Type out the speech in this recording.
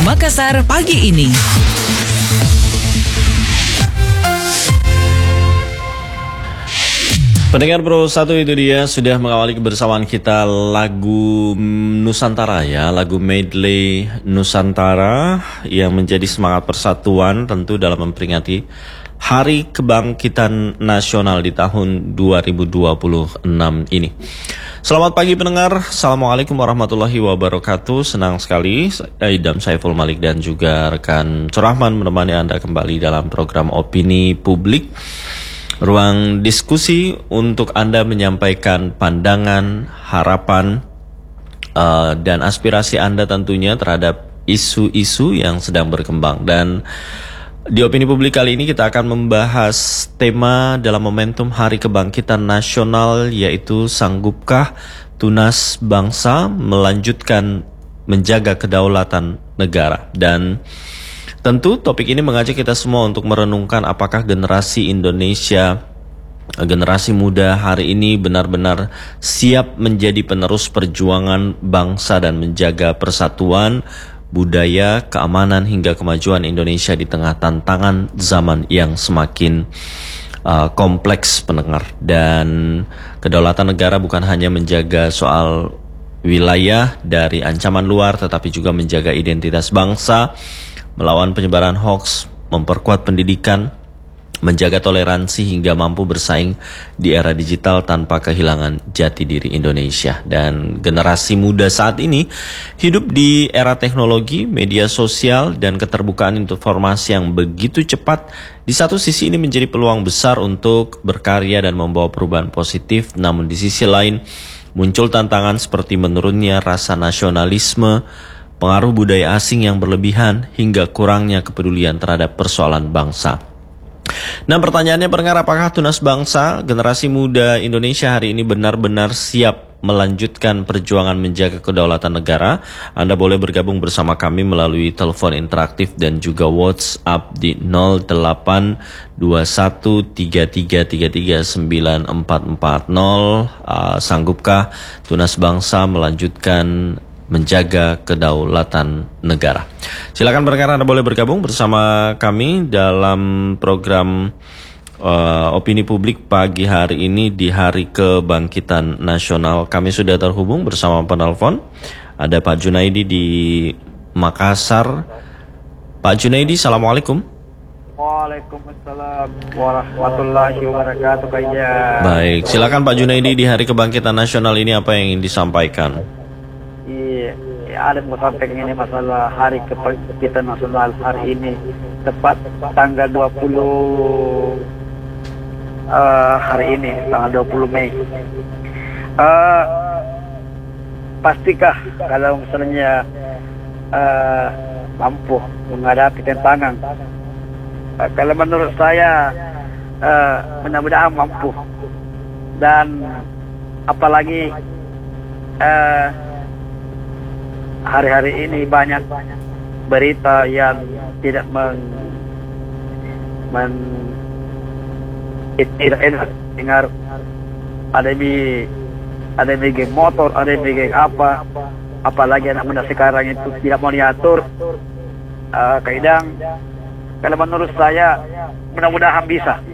Makassar pagi ini. Pendengar Pro 1, itu dia sudah mengawali kebersamaan kita lagu Nusantara ya, lagu medley Nusantara yang menjadi semangat persatuan tentu dalam memperingati Hari Kebangkitan Nasional di tahun 2026 ini. Selamat pagi pendengar, Assalamualaikum warahmatullahi wabarakatuh. Senang sekali Idam Saiful Malik dan juga rekan Surahman menemani Anda kembali dalam program Opini Publik, ruang diskusi untuk Anda menyampaikan pandangan, harapan, dan aspirasi Anda tentunya terhadap isu-isu yang sedang berkembang. Dan di Opini Publik kali ini kita akan membahas tema dalam momentum Hari Kebangkitan Nasional, yaitu sanggupkah tunas bangsa melanjutkan menjaga kedaulatan negara. Dan tentu topik ini mengajak kita semua untuk merenungkan apakah generasi Indonesia, generasi muda hari ini benar-benar siap menjadi penerus perjuangan bangsa dan menjaga persatuan, budaya, keamanan hingga kemajuan Indonesia di tengah tantangan zaman yang semakin kompleks pendengar. Dan kedaulatan negara bukan hanya menjaga soal wilayah dari ancaman luar, tetapi juga menjaga identitas bangsa, melawan penyebaran hoaks, memperkuat pendidikan, menjaga toleransi hingga mampu bersaing di era digital tanpa kehilangan jati diri Indonesia. Dan generasi muda saat ini hidup di era teknologi, media sosial, dan keterbukaan informasi yang begitu cepat. Di satu sisi ini menjadi peluang besar untuk berkarya dan membawa perubahan positif, namun di sisi lain muncul tantangan seperti menurunnya rasa nasionalisme, pengaruh budaya asing yang berlebihan, hingga kurangnya kepedulian terhadap persoalan bangsa. Nah, pertanyaannya pendengar, apakah tunas bangsa generasi muda Indonesia hari ini benar-benar siap melanjutkan perjuangan menjaga kedaulatan negara? Anda boleh bergabung bersama kami melalui telepon interaktif dan juga WhatsApp di 082133339440. Sanggupkah tunas bangsa melanjutkan menjaga kedaulatan negara? Silakan pendengar, Anda boleh bergabung bersama kami dalam program Opini Publik pagi hari ini di Hari Kebangkitan Nasional. Kami sudah terhubung bersama penelpon. Ada Pak Junaidi di Makassar. Pak Junaidi, Assalamualaikum. Waalaikumsalam warahmatullahi wabarakatuh. Baik, silakan Pak Junaidi, di Hari Kebangkitan Nasional ini apa yang ingin disampaikan? Ada mau sampaikan ini masalah Hari Kebangkitan Nasional hari ini, tepat tanggal 20 hari ini, tanggal 20 Mei. Pastikah kalau misalnya mampu menghadapi tantangan? Kalau menurut saya mudah-mudahan mampu. Dan apalagi hari-hari ini banyak berita yang tidak tidak enak dengar. Ada geng motor, ada geng apa, apalagi anak muda sekarang itu tidak mau diatur. Kadang kalau menurut saya mudah-mudahan bisa